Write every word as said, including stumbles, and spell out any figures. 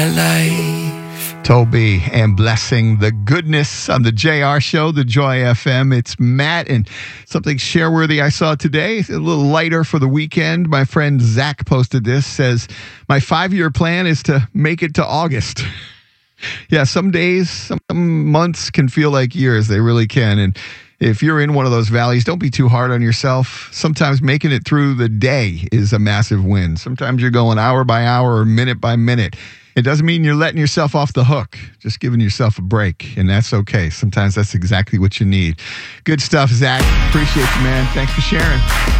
life. Toby and Blessing the Goodness on the J R Show, the Joy F M. It's Matt, and something share-worthy I saw today, a little lighter for the weekend. My friend Zach posted this, says, my five-year plan is to make it to August. Yeah, some days, some months can feel like years. They really can. And if you're in one of those valleys, don't be too hard on yourself. Sometimes making it through the day is a massive win. Sometimes you're going hour by hour or minute by minute. It doesn't mean you're letting yourself off the hook, just giving yourself a break, and that's okay. Sometimes that's exactly what you need. Good stuff, Zach. Appreciate you, man. Thanks for sharing.